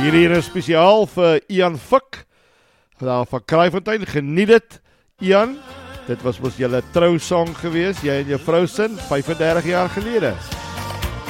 Hierdie is spesiaal vir Ian Fik van Kraaifontein. Geniet dit, Ian. Dit was mos julle trousong gewees, jy en jou vrou sin 35 jaar gelede.